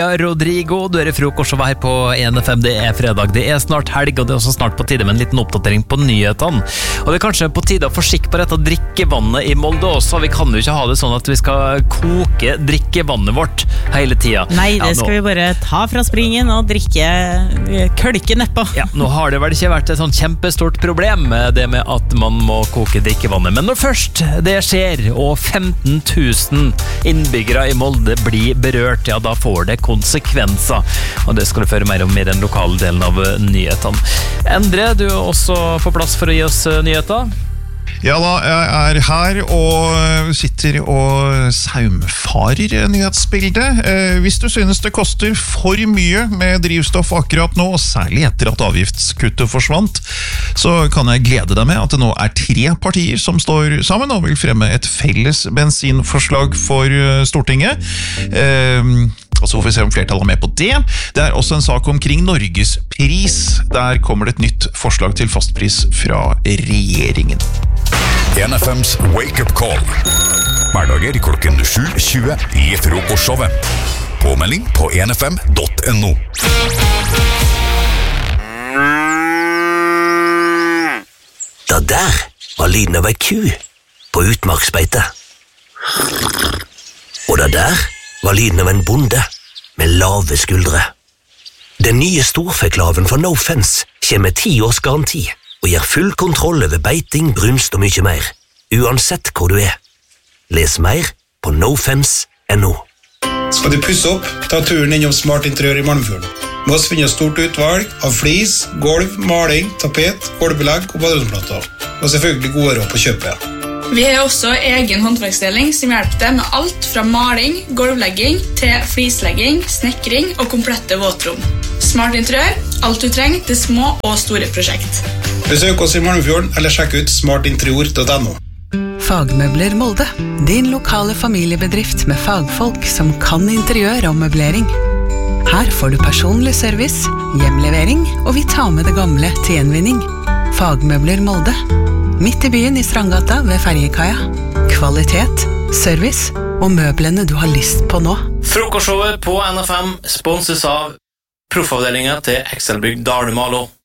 Rodrigo, du I frokostshow her på 1FM, det fredag, det snart helg, og det også snart på tide med en liten oppdatering på nyhetene. Og det kanskje på tide å få skikk på dette drikkevannet I Molde også, vi kan jo ikke ha det sånn at vi skal koke drikkevannet vårt hele tiden. Nei, det skal vi bare ta fra springen og kølke nedpå. Ja, nå har det vel ikke vært et sånn kjempestort problem det med at man må koke drikkevannet, men når først det skjer, og 15 000 innbyggere I Molde blir berørt, ja, da får det konsekvenser, og det skal du føre mer om I den lokale delen av nyhetene. Endre, du også på plass for å gi oss nyheter? Ja da, jeg her og sitter og saumfarer nyhetsbildet. Hvis du synes det koster for mye med drivstoff akkurat nå, og særlig etter at avgiftskuttet forsvant, så kan jeg glede deg med at det nå 3 partier som står sammen og vil fremme et felles bensinforslag for Stortinget. Og så får vi se om flertallet med på det. Det også en sak omkring Norges pris. Der kommer det et nytt forslag til fastpris fra regjeringen. 1FMs Wake Up Call. Hverdager klokken 7:20 I frokostshowet. Påmelding på 1fm.no. Det der var lyden av ei ku på utmarksbeite. Og det der var lyden av en bonde med lave skuldre. Den nye storfeklaven fra No Fence kommer med 10 års garanti og gir full kontroll over beiting, brunst og mye mer, uansett hvor du Les mer på nofence.no. Skal du pusse opp, ta turen innom Smart Interiør I Malmfjorden. Må finne stort utvalg av flis, gulv, maling, tapet, gulvbelegg og baderomsplater. Og selvfølgelig gode råd på kjøpet. Vi har også egen håndverksdeling som hjelper deg med alt fra maling, gulvlegging til flislegging, snekring og komplette våtrom. Smart Interiør, alt du trenger til små og store prosjekt. Besøk oss I Malmfjorden eller sjekk ut smartinterior.no. Fagmøbler Molde, din lokale familiebedrift med fagfolk som kan interiør og møblering. Her får du personlig service, hjemlevering, og vi tar med det gamle til gjenvinning. Fagmøbler Molde, midt I byen I Strandgata ved Ferjekaia. Kvalitet, service og møblene du har lyst på nå. Frokostshowet på NFM sponses av proffavdelingen til Excelbygg Dalmalo.